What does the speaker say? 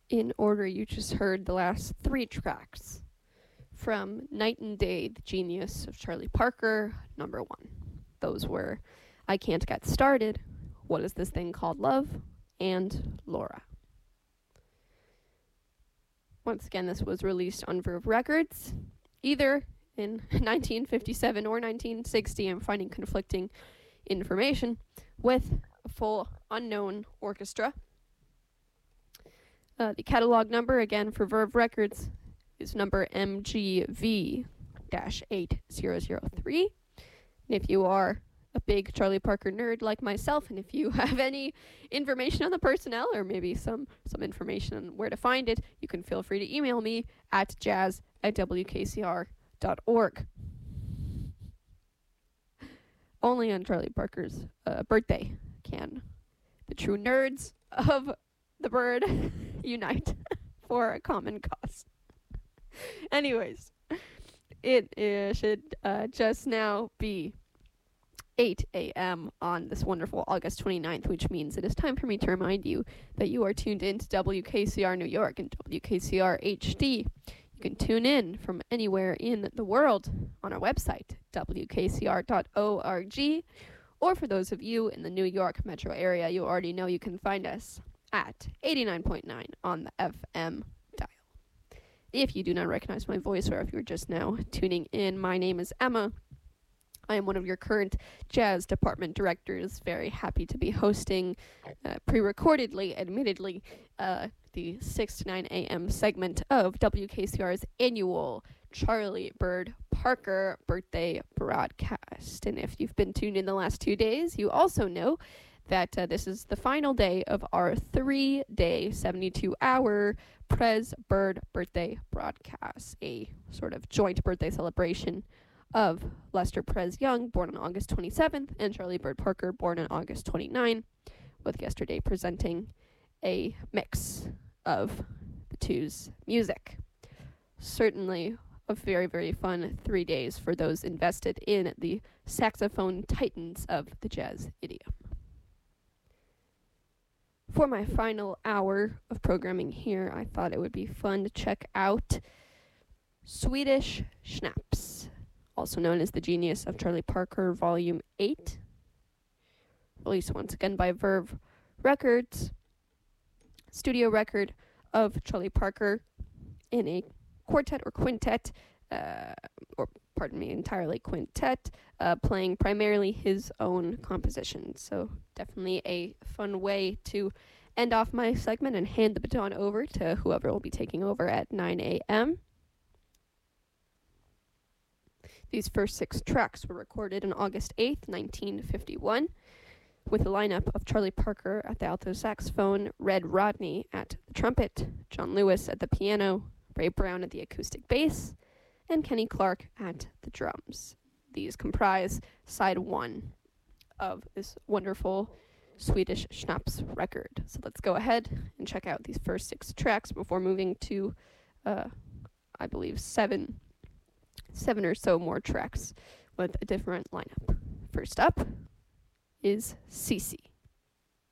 In order, you just heard the last 3 tracks from Night and Day, The Genius of Charlie Parker, number 1. Those were I Can't Get Started, What Is This Thing Called Love, and Laura. Once again, this was released on Verve Records, either in 1957 or 1960. I'm finding conflicting information, with a full unknown orchestra. The catalog number, again, for Verve Records is number MGV-8003. And if you are a big Charlie Parker nerd like myself, and if you have any information on the personnel or maybe some information on where to find it, you can feel free to email me at jazz@wkcr.org. Only on Charlie Parker's birthday can the true nerds of the bird unite for a common cause. Anyways, it should just now be 8 a.m. on this wonderful August 29th, which means it is time for me to remind you that you are tuned in to WKCR New York and WKCR HD. You can tune in from anywhere in the world on our website, wkcr.org, or for those of you in the New York metro area, you already know you can find us at 89.9 on the FM dial. If you do not recognize my voice, or if you're just now tuning in, my name is Emma. I am one of your current jazz department directors, very happy to be hosting, pre-recordedly, admittedly, the 6 to 9 a.m. segment of WKCR's annual Charlie Bird Parker birthday broadcast. And if you've been tuned in the last 2 days, you also know that this is the final day of our 3-day, 72-hour Prez Bird birthday broadcast, a sort of joint birthday celebration of Lester Prez Young, born on August 27th, and Charlie Bird Parker, born on August 29th, with yesterday presenting a mix of the two's music. Certainly a very, very fun 3 days for those invested in the saxophone titans of the jazz idiom. For my final hour of programming here, I thought it would be fun to check out Swedish Schnapps, also known as The Genius of Charlie Parker, Volume 8, released once again by Verve Records, studio record of Charlie Parker in a quartet or quintet, entirely quintet, playing primarily his own compositions. So definitely a fun way to end off my segment and hand the baton over to whoever will be taking over at 9 a.m. These first 6 tracks were recorded on August 8th, 1951, with a lineup of Charlie Parker at the alto saxophone, Red Rodney at the trumpet, John Lewis at the piano, Ray Brown at the acoustic bass, and Kenny Clark at the drums. These comprise side 1 of this wonderful Swedish Schnapps record. So let's go ahead and check out these first 6 tracks before moving to, I believe, 7 or so more tracks with a different lineup. First up is Cece.